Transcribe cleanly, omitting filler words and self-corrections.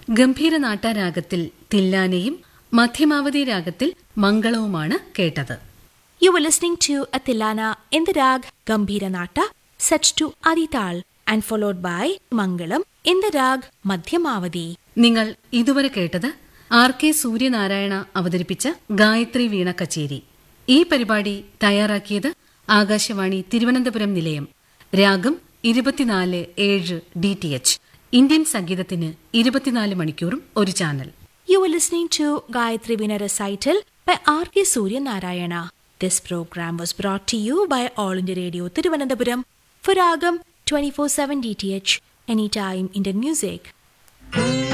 ഗംഭീര നാട്ടാരാഗത്തിൽ തില്ലാനയും മധ്യമാവതി രാഗത്തിൽ മംഗളവുമാണ് കേട്ടത്. You were listening to a Tilana in the rag Gambhira Nata set to Adital and followed by Mangalam in the rag Madhyamavadi. നിങ്ങൾ ഇതുവരെ കേട്ടത് RK Suryanarayana അവതരിപ്പിച്ച ഗായത്രി വീണ കച്ചേരി. ഈ പരിപാടി തയ്യാറാക്കിയത് ആകാശവാണി തിരുവനന്തപുരം നിലയം. രാഗം 24/7 DTH. ഇന്ത്യൻ സംഗീതത്തിന് 24 മണിക്കൂറും ഒരു channel. You were listening to Gayatri Veena recital by RK Suryanarayana. This program was brought to you by All India Radio Thiruvananthapuram for Ragam 24/7 DTH, anytime Indian music.